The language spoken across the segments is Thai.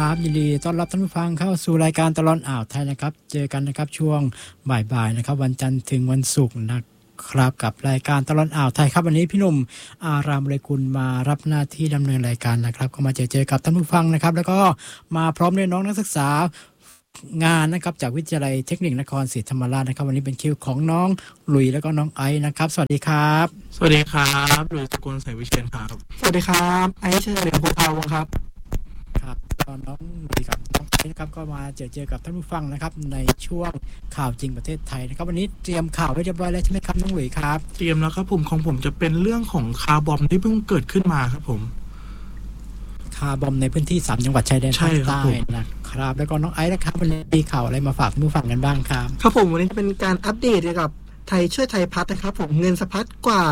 ครับยินดีต้อนรับท่านผู้ฟังเข้าสู่รายการตลอดอ่าวไทยนะครับเจอกันนะครับช่วงบ่ายๆนะครับวันจันทร์ถึงวันศุกร์นะครับกับรายการตลอดอ่าวไทยครับวันนี้พี่หนุ่มอารามเลยกุลมารับหน้าที่ดำเนินรายการนะครับก็มาเจอกับท่านผู้ฟังนะครับแล้วก็มาพร้อมด้วยน้องนักศึกษางานนะครับจากวิทยาลัยเทคนิคนครศรีธรรมราชนะครับวันนี้เป็นคิวของน้องหลุยแล้วก็น้องไอซ์นะครับสวัสดีครับสวัสดีครับหลุยสกุลใสวิเชียรครับสวัสดีครับไอซ์เฉลิมภูพาวงศ์ครับครับก็น้องหลุยกับน้องไอซ์นะครับก็มาเจอกับท่านผู้ฟังนะครับในช่วงข่าวจริงประเทศไทยนะครับวันนี้เตรียมข่าวไว้เรียบร้อยแล้วใช่ไหมครับน้องหลุยครับเตรียมแล้วครับผมของผมจะเป็นเรื่องของคาร์บอมที่เพิ่งเกิดขึ้นมาครับผมคาร์บอมในพื้นที่3จังหวัดชายแดนภาคใต้นะครับแล้วก็น้องไอซ์นะครับวันนี้มีข่าวอะไรมาฝากผู้ฟังกันบ้างครับครับผมวันนี้เป็นการอัปเดตเกี่ยวกับไทยช่วยไทยพัฒน์นะครับผมเงินสะพัดกว่า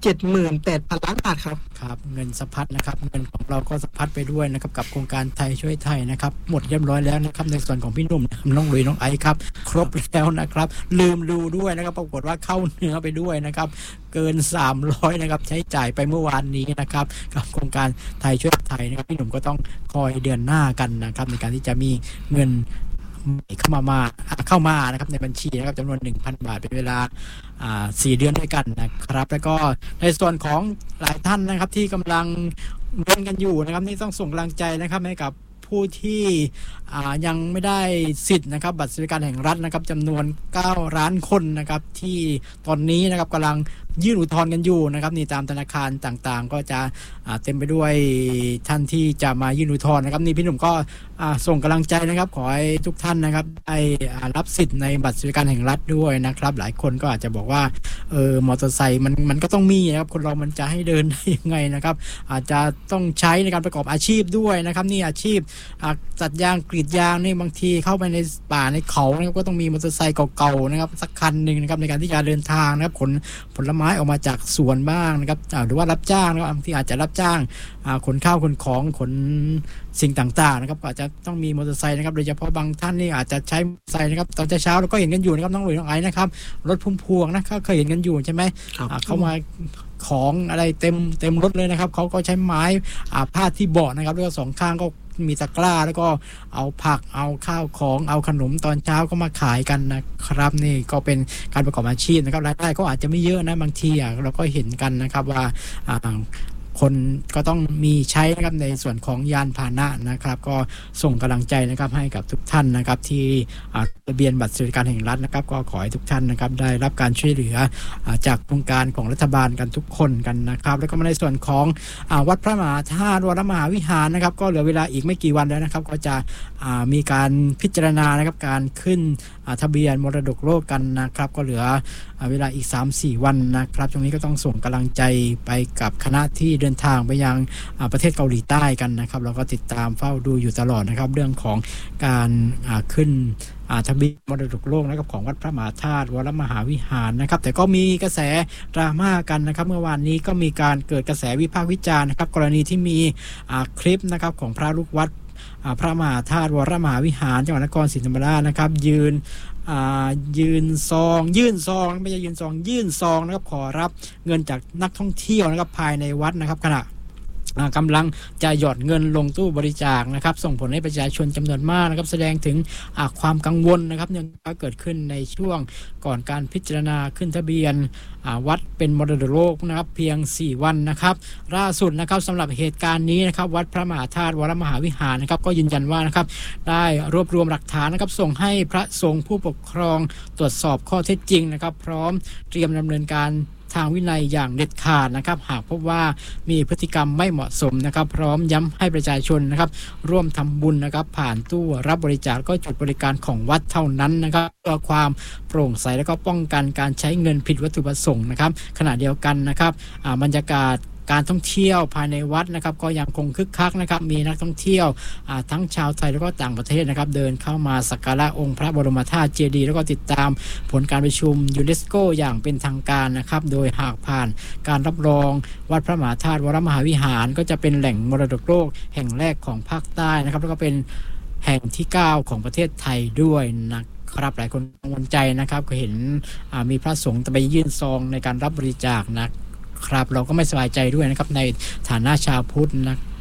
78,000 ล้านบาทครับครับเงินสะพัดนะครับเงินของเราก็สะพัดไปด้วยนะครับกับโครงการไทยช่วยไทยนะครับหมดเรียบร้อยแล้วนะครับในส่วนของพี่หนุ่มน้องหลุยน้องไอซ์ครับครบแล้วนะครับลืมดูด้วยนะครับปรากฏว่าเข้าเนื้อไปด้วยนะครับเกิน300นะครับใช้จ่ายไปเมื่อวานนี้นะครับกับโครงการไทยช่วยไทยนะครับพี่หนุ่มก็ต้องคอยเดือนหน้ากันนะครับในการที่จะมีเงินเข้ามานะครับในบัญชีนะครับจำนวน 1,000 บาทเป็นเวลา4 เดือนด้วยกันนะครับแล้วก็ในส่วนของหลายท่านนะครับที่กำลังเล่นกันอยู่นะครับนี่ต้องส่งกำลังใจนะครับให้กับผู้ที่ยังไม่ได้สิทธิ์นะครับบัตรสวัสดิการแห่งรัฐนะครับจำนวน9 ล้านคนนะครับที่ตอนนี้นะครับกำลังยื่นอุทธรณ์กันอยู่นะครับนี่ตามธนาคารต่างๆก็จะเต็มไปด้วยท่านที่จะมายื่นอุทธรณ์นะครับนี่พี่หนุ่มก็ส่งกำลังใจนะครับขอให้ทุกท่านนะครับได้รับสิทธิ์ในบัตรสวัสดิการแห่งรัฐด้วยนะครับหลายคนก็อาจจะบอกว่ามอเตอร์ไซค์มันก็ต้องมีนะครับคนเรามันจะให้เดินได้ยังไงนะครับอาจจะต้องใช้ในการประกอบอาชีพด้วยนะครับนี่อาชีพตัดยางกรีดยางนี่บางทีเข้าไปในป่าในเขานะครับก็ต้องมีมอเตอร์ไซค์เก่าๆนะครับสักคันนึงนะครับในการที่จะเดินทางนะครับขนผลไม้ออกมาจากสวนบ้างนะครับหรือว่ารับจ้างนะครับบางทีอาจจะรับจ้างขนข้าวขนของขนสิ่งต่างๆนะครับอาจจะต้องมีมอเตอร์ไซค์นะครับโดยเฉพาะบางท่านนี่อาจจะใช้มอเตอร์ไซค์นะครับตอนเช้าเราก็เห็นกันอยู่นะครับน้องหลุยน้องไอซ์นะครับรถพุ่มพวงนะเคยเห็นกันอยู่ใช่ไหมเข้ามาของอะไรเต็มรถเลยนะครับเขาก็ใช้ไม้พาดที่เบาะนะครับแล้วก็สองข้างก็มีตะกร้าแล้วก็เอาผักเอาข้าวของเอาขนมตอนเช้าก็มาขายกันนะครับนี่ก็เป็นการประกอบอาชีพนะครับรายได้ก็อาจจะไม่เยอะนะบางทีเราก็เห็นกันนะครับว่าคนก็ต้องมีใช้นะครับในส่วนของยานพาหนะนะครับก็ส่งกำลังใจนะครับให้กับทุกท่านนะครับที่ทะเบียนบัตรสวัสดิการแห่งรัฐนะครับก็ขอให้ทุกท่านนะครับได้รับการช่วยเหลือจากโครงการของรัฐบาลกันทุกคนกันนะครับแล้วก็มาในส่วนของวัดพระมหาธาตุวรมหาวิหารนะครับก็เหลือเวลาอีกไม่กี่วันแล้วนะครับก็จะมีการพิจารณานะครับการขึ้นทะเบียนมรดกโลกกันนะครับก็เหลือเวลาอีก 3-4 วันนะครับช่วงนี้ก็ต้องส่งกำลังใจไปกับคณะที่เดินทางไปยังประเทศเกาหลีใต้กันนะครับเราก็ติดตามเฝ้าดูอยู่ตลอดนะครับเรื่องของการขึ้นทะเบียนมรดกโลกนะครับของวัดพระมหาธาตุวรมหาวิหารนะครับแต่ก็มีกระแสดราม่ากันนะครับเมื่อวานนี้ก็มีการเกิดกระแสวิพากษ์วิจารณ์นะครับกรณีที่มีคลิปนะครับของพระลูกวัดพระมหาธาตุวรมหาวิหารจังหวัดนครศรีธรรมราชนะครับยื่นซองไม่ใช่ยื่นซองนะครับขอรับเงินจากนักท่องเที่ยวนะครับภายในวัดนะครับขณะกำลังจะหยอดเงินลงตู้บริจาคนะครับส่งผลให้ประชาชนจำนวนมากนะครับแสดงถึงความกังวลนะครับเนี่ยเกิดขึ้นในช่วงก่อนการพิจารณาขึ้นทะเบียนวัดเป็นมรดกโลกนะครับเพียง4 วันนะครับล่าสุดนะครับสำหรับเหตุการณ์นี้นะครับวัดพระมหาธาตุวรมหาวิหารนะครับก็ยืนยันว่านะครับได้รวบรวมหลักฐานนะครับส่งให้พระสงฆ์ผู้ปกครองตรวจสอบข้อเท็จจริงนะครับพร้อมเตรียมดำเนินการทางวินัยอย่างเด็ดขาดนะครับหากพบว่ามีพฤติกรรมไม่เหมาะสมนะครับพร้อมย้ำให้ประชาชนนะครับร่วมทำบุญนะครับผ่านตู้รับบริจาคก็จุดบริการของวัดเท่านั้นนะครับเพื่อความโปร่งใสและก็ป้องกันการใช้เงินผิดวัตถุประสงค์นะครับขณะเดียวกันนะครับบรรยากาศการท่องเที่ยวภายในวัดนะครับก็ยังคงคึกคักนะครับมีนักท่องเที่ยวทั้งชาวไทยแล้วก็ต่างประเทศนะครับเดินเข้ามาสักการะองค์พระบรมธาตุเจดีย์แล้วก็ติดตามผลการประชุมยูเนสโกอย่างเป็นทางการนะครับโดยหากผ่านการรับรองวัดพระมหาธาตุวรมหาวิหารก็จะเป็นแหล่งมรดกโลกแห่งแรกของภาคใต้นะครับแล้วก็เป็นแห่งที่9ของประเทศไทยด้วยนะครับหลายคนกังวลใจนะครับก็เห็นมีพระสงฆ์ไปยื่นซองในการรับบริจาคนะครับเราก็ไม่สบายใจด้วยนะครับในฐานะชาวพุทธนะค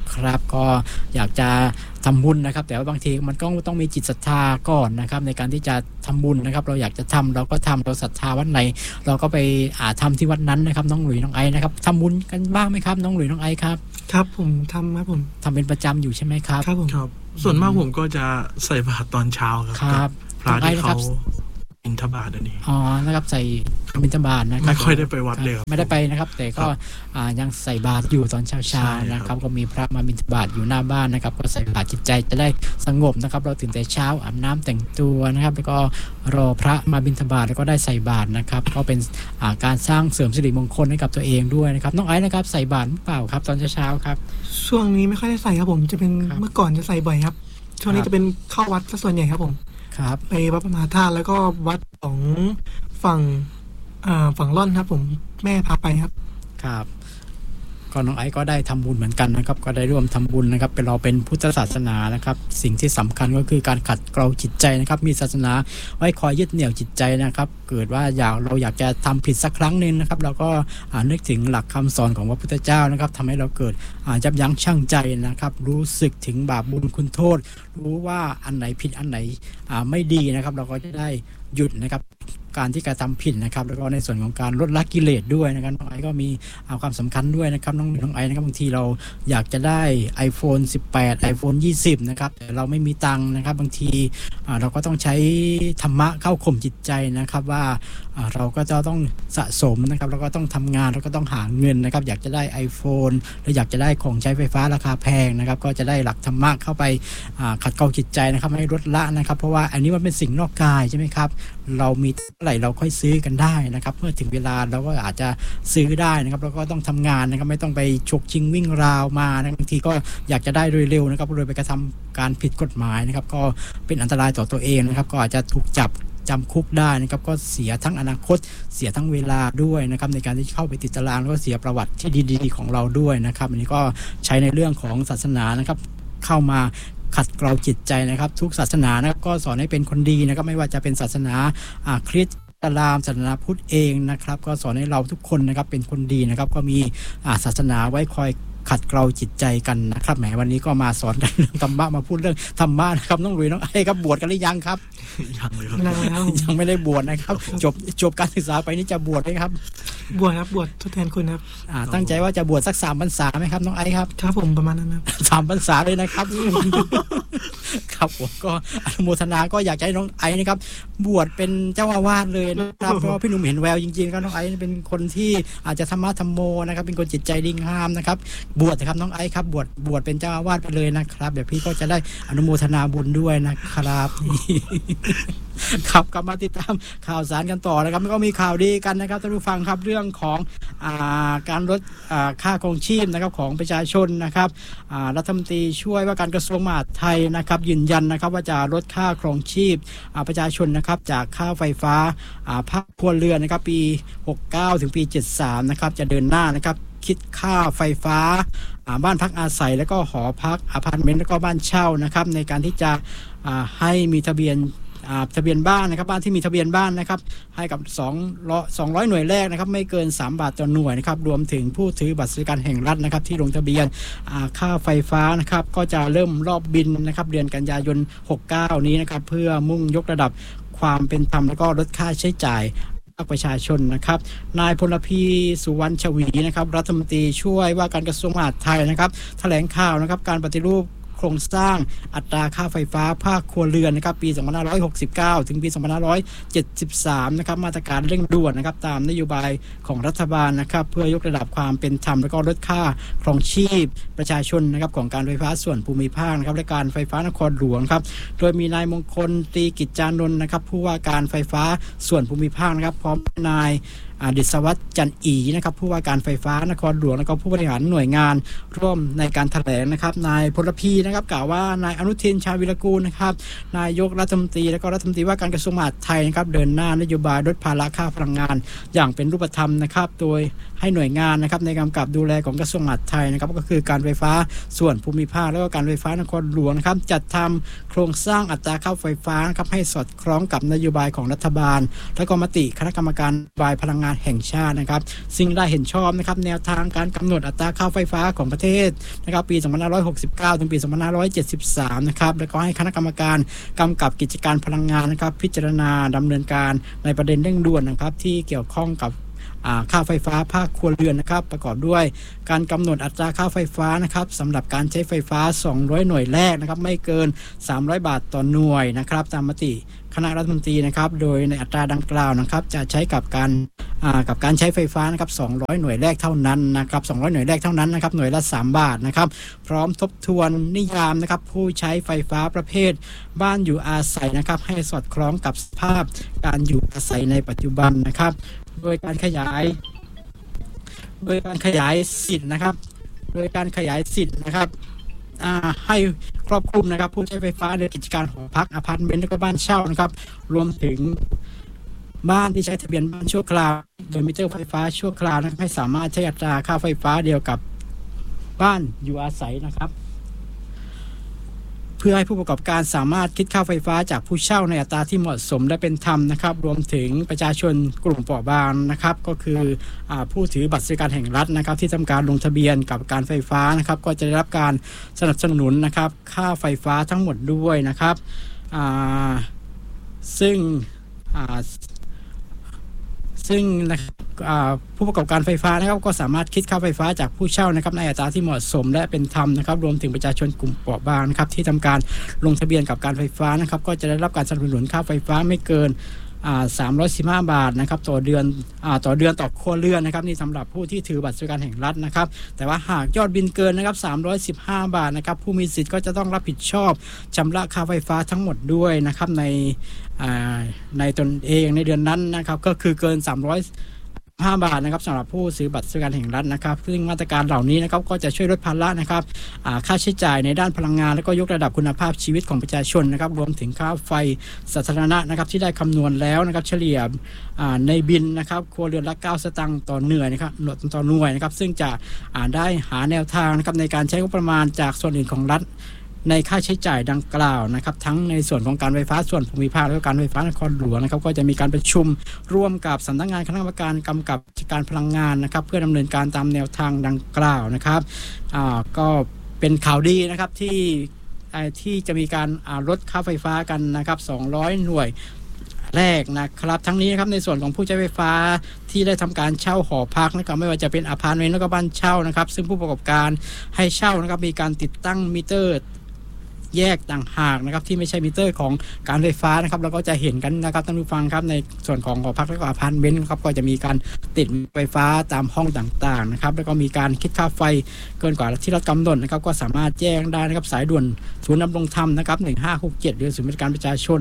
ครับก็อยากจะทำบุญนะครับแต่ว่าบางทีมันก็ต้องมีจิตศรัทธาก่อนนะครับในการที่จะทำบุญนะครับเราอยากจะทำเราก็ทำเราศรัทธาวัดไหนเราก็ไปทำที่วัดนั้นนะครับน้องหลุยน้องไอนะครับทำบุญกันบ้างไหมครับน้องหลุยน้องไอครับครับผมทำครับผมทำเป็นประจำอยู่ใช่ไหมครับครับผมครับส่วนมากผมก็จะใส่บาตรตอนเช้าครับพระที่เขาบิณฑบาตอันนี้นะครับใส่บิณฑบาตนะครับไม่ค่อยได้ไปวัดเลยไม่ได้ไปนะครับแต่ก็ยังใส่บาตรอยู่ตอนเช้าๆนะครับก็มีพระมาบิณฑบาตอยู่หน้าบ้านนะครับก็ใส่บาตรจิตใจจะได้สงบนะครับเราตื่นแต่เช้าอาบน้ำแต่งตัวนะครับแล้วก็รอพระมาบิณฑบาตแล้วก็ได้ใส่บาตรนะครับก็เป็นการสร้างเสริมสิริมงคลให้กับตัวเองด้วยนะครับน้องไอซ์นะครับใส่บาตรหรือเปล่าครับตอนเช้าๆครับช่วงนี้ไม่ค่อยได้ใส่ครับผมจะเป็นเมื่อก่อนจะใส่บ่อยครับช่วงนี้จะเป็นเข้าวัดซะส่วนใหญ่ครับผมไปวัดพระมหาธาตุแล้วก็วัดของฝั่งล่อนครับผมแม่พาไปครับครับก็น้องไอซ์ก็ได้ทำบุญเหมือนกันนะครับก็ได้ร่วมทำบุญนะครับเป็นเราเป็นพุทธศาสนานะครับสิ่งที่สำคัญก็คือการขัดเกลาจิตใจนะครับมีศาสนาไว้คอยยึดเหนี่ยวจิตใจนะครับเกิดว่าเราอยากจะทำผิดสักครั้งนึงนะครับเราก็นึกถึงหลักคำสอนของพระพุทธเจ้านะครับทำให้เราเกิดยับยั้งชั่งใจนะครับรู้สึกถึงบาปบุญคุณโทษรู้ว่าอันไหนผิดอันไหนไม่ดีนะครับเราก็จะได้หยุดนะครับการที่กระทำผิดนะครับแล้วก็ในส่วนของการลดละกิเลสด้วยนะครับน้องไอก็มีความสำคัญด้วยนะครับน้องไอนะครับบางทีเราอยากจะได้ iPhone 18 iPhone 20นะครับแต่เราไม่มีตังค์นะครับบางทีเราก็ต้องใช้ธรรมะเข้าข่มจิตใจนะครับว่าเราก็จะต้องสะสมนะครับแล้วก็ต้องทำงานแล้วก็ต้องหาเงินนะครับอยากจะได้ iPhone หรืออยากจะได้ของใช้ไฟฟ้าราคาแพงนะครับก็จะได้หลักธรรมะเข้าไปขัดเกลาจิตใจนะครับให้ลดละนะครับเพราะว่าอันนี้มันเป็นสิ่งนอกกายใช่ไหมครับเรามีเท่าไหร่เราค่อยซื้อกันได้นะครับเมื่อถึงเวลาเราก็อาจจะซื้อได้นะครับแล้วก็ต้องทำงานนะครับไม่ต้องไปฉกชิงวิ่งราวมานะบางทีก็อยากจะได้โดยเร็วนะครับโดยไปกระทำการผิดกฎหมายนะครับก็เป็นอันตรายต่อตัวเองนะครับก็อาจจะถูกจับจำคุกได้นะครับก็เสียทั้งอนาคตเสียทั้งเวลาด้วยนะครับในการที่เข้าไปติดตารางแล้วก็เสียประวัติที่ดีๆของเราด้วยนะครับอันนี้ก็ใช้ในเรื่องของศาสนานะครับเข้ามาขัดเกลาจิตใจนะครับทุกศาสนานะครับก็สอนให้เป็นคนดีนะครับไม่ว่าจะเป็นศาสนาคริสต์อิสลามศาสนาพุทธเองนะครับก็สอนให้เราทุกคนนะครับเป็นคนดีนะครับก็มีศาสนาไว้คอยขัดเกลาจิตใจกันนะครับแหมวันนี้ก็มาสอนเรื่องธรรมะมาพูดเรื่องธรรมะนะครับน้องหลุยน้องไอ้ครับบวชกันหรือยังครับยังเลยครับยังไม่ได้บวชนะครับจบการศึกษาไปนี่จะบวชไหมครับบวชครับบวชทดแทนคุณครับตั้งใจว่าจะบวชสัก3 พรรษาไหมครับน้องไอ้ครับครับผมประมาณนั้นครับ 3 พรรษาเลยนะครับครับผมก็อนุโมทนาก็อยากให้น้องไอ้นะครับบวชเป็นเจ้าอาวาสเลยนะครับเพราะพี่หนุ่มเห็นแววจริงๆครับน้องไอ้เป็นคนที่อาจจะธรรมะธรรมโมนะครับเป็นคนจิตใจดีงามนะครับบวชนะครับน้องไอ้ครับบวชเป็นเจ้าอาวาสไปเลยนะครับเดี๋ยวพี่ก็จะได้อนุโมทนาบุญด้วยนะครับครับกลับมาติดตามข่าวสารกันต่อนะครับแล้วก็มีข่าวดีกันนะครับท่านผู้ฟังครับเรื่องของการลดค่าครองชีพนะครับของประชาชนนะครับรัฐมนตรีช่วยว่าการกระทรวงมหาดไทยนะครับยืนยันนะครับว่าจะลดค่าครองชีพประชาชนนะครับจากค่าไฟฟ้าภาคครัวเรือนนะครับปี69ถึงปี73นะครับจะเดินหน้านะครับคิดค่าไฟฟ้าบ้านพักอาศัยแล้วก็หอพักอพาร์ตเมนต์แล้วก็บ้านเช่านะครับในการที่จะให้มีทะเบียนบ้านนะครับบ้านที่มีทะเบียนบ้านนะครับให้กับ200หน่วยแรกนะครับไม่เกิน3 บาทต่อหน่วยนะครับรวมถึงผู้ถือบัตรสวัสดิการแห่งรัฐนะครับที่ลงทะเบียนค่าไฟฟ้านะครับก็จะเริ่มรอบบินนะครับเดือนกันยายน69นี้นะครับเพื่อมุ่งยกระดับความเป็นธรรมแล้วก็ลดค่าใช้จ่ายประชาชนนะครับนายพลพีสุวรรณชวีนะครับรัฐมนตรีช่วยว่าการกระทรวงมหาดไทยนะครับแถลงข่าวนะครับการปฏิรูปโครงสร้างอัตราค่าไฟฟ้าภาคครัวเรือนนะครับปี2569ถึงปี2573นะครับมาตรการเร่งด่วนนะครับตามนโยบายของรัฐบาลนะครับเพื่อยกระดับความเป็นธรรมและก็ลดค่าครองชีพประชาชนนะครับของการไฟฟ้าส่วนภูมิภาคนะครับและการไฟฟ้านครหลวงครับโดยมีนายมงคลตรีกิจจานนท์นะครับผู้ว่าการไฟฟ้าส่วนภูมิภาคนะครับพร้อมนายดิษวัฒน์จันอีนะครับผู้ว่าการไฟฟ้านครหลวงและก็ผู้บริหารหน่วยงานร่วมในการแถลงนะครับนายพลพีนะครับกล่าวว่านายอนุทินชาญวิรากูลนะครับนายกรัฐมนตรีและก็รัฐมนตรีว่าการกระทรวงมหาดไทยนะครับเดินหน้านโยบายลดภาระค่าพลังงานอย่างเป็นรูปธรรมนะครับโดยให้หน่วยงานนะครับในกำกับดูแลของกระทรวงมหาดไทยนะครับก็คือการไฟฟ้าส่วนภูมิภาคและก็การไฟฟ้านครหลวงนะครับจัดทำโครงสร้างอัตราค่าไฟฟ้านะครับให้สอดคล้องกับนโยบายของรัฐบาลและก็มติคณะกรรมการนโยบายพลังงานงานแห่งชาตินะครับซึ่งได้เห็นชอบนะครับแนวทางการกำหนดอัตราค่าไฟฟ้าของประเทศนะครับปี 2569 ถึงปี 2573 นะครับแล้วก็ให้คณะกรรมการกำกับกิจการพลังงานนะครับพิจารณาดำเนินการในประเด็นเร่งด่วนนะครับที่เกี่ยวข้องกับค่าไฟฟ้าภาคครัวเรือนนะครับประกอบด้วยการกำหนดอัตราค่าไฟฟ้านะครับสำหรับการใช้ไฟฟ้า200หน่วยแรกนะครับไม่เกิน300 บาทต่อหน่วยนะครับตามมติคณะรัฐมนตรีนะครับโดยในอัตราดังกล่าวนะครับจะใช้กับการใช้ไฟฟ้านะครับ200หน่วยแรกเท่านั้นนะครับ200หน่วยแรกเท่านั้นนะครับหน่วยละ3 บาทนะครับพร้อมทบทวนนิยามนะครับผู้ใช้ไฟฟ้าประเภทบ้านอยู่อาศัยนะครับให้สอดคล้องกับสภาพการอยู่อาศัยในปัจจุบันนะครับโดยการขยายสิทธิ์นะครับให้ครอบคลุมนะครับผู้ใช้ไฟฟ้าในกิจการหอพักอพาร์ตเมนต์และก็บ้านเช่านะครับรวมถึงบ้านที่ใช้ทะเบียนบ้านชั่วคราวโดยมิเตอร์ไฟฟ้าชั่วคราวนะครับให้สามารถใช้อัตราค่าไฟฟ้าเดียวกับบ้านอยู่อาศัยนะครับเพื่อให้ผู้ประกอบการสามารถคิดค่าไฟฟ้าจากผู้เช่าในอัตราที่เหมาะสมและเป็นธรรมนะครับรวมถึงประชาชนกลุ่มเปราะบางนะครับก็คือผู้ถือบัตรสวัสดิการแห่งรัฐนะครับที่ทำการลงทะเบียนกับการไฟฟ้านะครับก็จะได้รับการสนับสนุนนะครับค่าไฟฟ้าทั้งหมดด้วยนะครับซึ่งผู้ประกอบการไฟฟ้านะครับก็สามารถคิดค่าไฟฟ้าจากผู้เช่านะครับในอัตราที่เหมาะสมและเป็นธรรมนะครับรวมถึงประชาชนกลุ่มเปราะบางนะครับที่ทำการลงทะเบียนกับการไฟฟ้านะครับก็จะได้รับการสนับสนุนค่าไฟ15 ไม่เกิน315 บาทนะครับต่อเดือนต่อครัวเรือนนะครับนี่สำหรับผู้ที่ถือบัตรสวัสดิการแห่งรัฐนะครับแต่ว่าหากยอดบินเกินนะครับ315 บาทนะครับผู้มีสิทธิ์ก็จะต้องรับผิดชอบชำระค่าไฟฟ้าทั้งหมดด้วยนะครับในตนเองในเดือนนั้นนะครับก็คือเกิน5 บาทนะครับสำหรับผู้ซื้อบัตรสวัสดิการแห่งรัฐนะครับซึ่งมาตรการเหล่านี้นะครับก็จะช่วยลดภาระนะครับค่าใช้จ่ายในด้านพลังงานและก็ยกระดับคุณภาพชีวิตของประชาชนนะครับรวมถึงค่าไฟสาธารณะนะครับที่ได้คำนวณแล้วนะครับเฉลี่ยในบินนะครับครัวเรือนละ9 สตางค์ต่อหน่วยนะครับซึ่งจะได้หาแนวทางนะครับในการใช้งบประมาณจากส่วนอื่นของรัฐในค่าใช้จ่ายดังกล่าวนะครับทั้งในส่วนของการไฟฟ้าส่วนภูมิภาคและการไฟฟ้านครหลวงนะครับก็จะมีการประชุมร่วมกับสำนักงานคณะกรรมการกำกับการพลังงานนะครับเพื่อดำเนินการตามแนวทางดังกล่าวนะครับก็เป็นข่าวดีนะครับที่จะมีการลดค่าไฟฟ้ากันนะครับ200หน่วยแรกนะครับทั้งนี้นะครับในส่วนของผู้ใช้ไฟฟ้าที่ได้ทำการเช่าหอพักนะครับไม่ว่าจะเป็นอพาร์ตเมนต์แล้วก็บ้านเช่านะครับซึ่งผู้ประกอบการให้เช่านะครับมีการติดตั้งมิเตอร์แยกต่างหากนะครับที่ไม่ใช่มิเตอร์ของการไฟฟ้านะครับเราก็จะเห็นกันนะครับท่านผู้ฟังครับในส่วนของหอพักและก็อพาร์ตเมนต์ครับก็จะมีการติดไฟฟ้าตามห้องต่างๆนะครับแล้วก็มีการคิดค่าไฟเกินกว่าที่รัฐกำหนดนะครับก็สามารถแจ้งได้นะครับสายด่วนศูนย์ดำรงธรรมนะครับ1567หรือศูนย์บริการประชาชน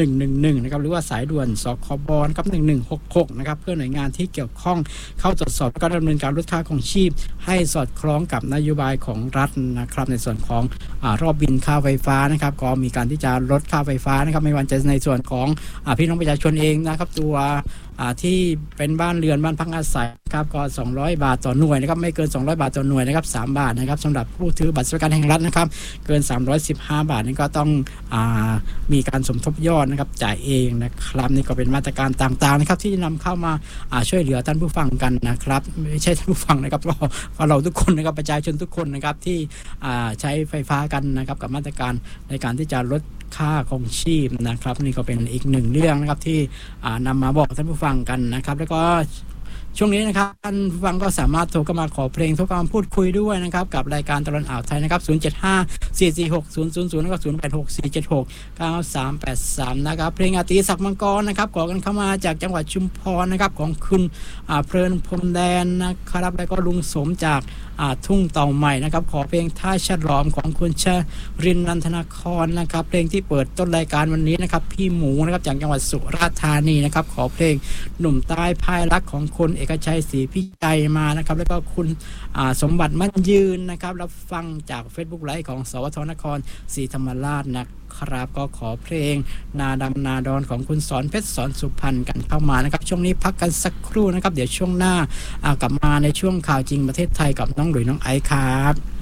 111นะครับหรือว่าสายด่วนสคบนะครับ1166นะครับเพื่อหน่วยงานที่เกี่ยวข้องเข้าตรวจสอบและก็ดำเนินการลดค่าของชีพให้สอดคล้องกับนโยบายของรัฐนะครับในส่วนของรอบบินค่าไฟฟ้านะครับก็มีการที่จะลดค่าไฟฟ้านะครับไม่ว่าจะในส่วนของพี่น้องประชาชนเองนะครับตัวที่เป็นบ้านเรือนบ้านพักอาศัยครับก็200 บาทต่อหน่วยนะครับไม่เกิน200 บาทต่อหน่วยนะครับ3 บาทนะครับสำหรับผู้ถือบัตรสวัสดิการแห่งรัฐนะครับเกิน315 บาทนี่ก็ต้องมีการสมทบยอดนะครับจ่ายเองนะครับนี่ก็เป็นมาตรการต่างๆนะครับที่นำเข้ามาช่วยเหลือท่านผู้ฟังกันนะครับไม่ใช่ท่านผู้ฟังนะครับก็เราทุกคนนะครับประชาชนทุกคนนะครับที่ใช้ไฟฟ้ากันนะครับกับมาตรการในการที่จะลดค่าครองชีพนะครับนี่ก็เป็นอีกหนึ่งเรื่องนะครับที่นำมาบอกท่านผู้ฟังกันนะครับแล้วก็ช่วงนี้นะครับท่านผู้ฟังก็สามารถโทรเข้ามาขอเพลงโทรเข้ามาพูดคุยด้วยนะครับกับรายการตลอดอ่าวไทยนะครับ075-446-000แล้วก็0864769383นะครับเพลงอาตีศักดิ์มังกรนะครับขอกันเข้ามาจากจังหวัดชุมพรนะครับของคุณเพลินพรมแดนนะครับแล้วก็ลุงสมจากทุ่งเต่าใหม่นะครับขอเพลงท่าฉลอมของคุณชรินทร์นันทนาครนะครับเพลงที่เปิดต้นรายการวันนี้นะครับพี่หมูนะครับจากจังหวัดสุราษฎร์ธานีนะครับขอเพลงหนุ่มใต้พายรักของคุณเอกชัยศรีพิจัยมานะครับแล้วก็คุณสมบัติมั่นยืนนะครับรับฟังจาก Facebook ไลฟ์ของสวทนครศรีธรรมราชนะครับก็ขอเพลงนาดำนาดอนของคุณสอนเพชรสอนสุพรรณกันเข้ามานะครับช่วงนี้พักกันสักครู่นะครับเดี๋ยวช่วงหน้ากลับมาในช่วงข่าวจริงประเทศไทยกับน้องหลุยน้องไอซ์ครับ